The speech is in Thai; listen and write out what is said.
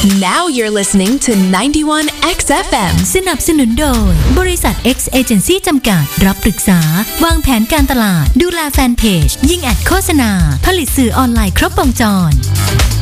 Now you're listening to 91 XFM สนับสนุนโดยบริษัท X Agency จำกัดรับปรึกษาวางแผนการตลาดดูแลแฟนเพจยิงแอดโฆษณาผลิตสื่อออนไลน์ครบวงจร